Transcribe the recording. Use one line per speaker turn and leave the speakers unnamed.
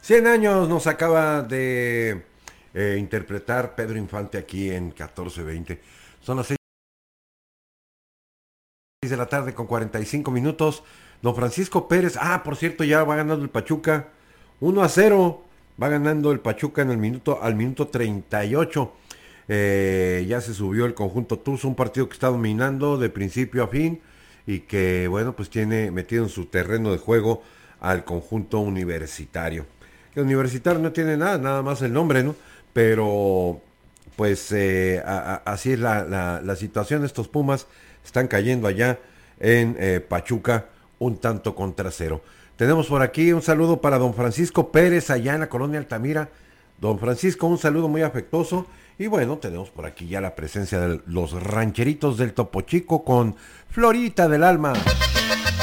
100 años nos acaba de interpretar Pedro Infante aquí en 1420. Son las 6 de la tarde con 45 minutos. Don Francisco Pérez, por cierto, ya va ganando el Pachuca 1-0. Va ganando el Pachuca en el minuto, al minuto 38. Ya se subió el conjunto Tuzo, un partido que está dominando de principio a fin y que, bueno, pues tiene metido en su terreno de juego al conjunto universitario. El universitario no tiene nada, nada más el nombre, ¿no? Pero, pues, así es la situación. Estos Pumas están cayendo allá en Pachuca un tanto contra cero. Tenemos por aquí un saludo para don Francisco Pérez allá en la colonia Altamira. Don Francisco, un saludo muy afectuoso. Y bueno, tenemos por aquí ya la presencia de los rancheritos del Topo Chico con Florita del Alma.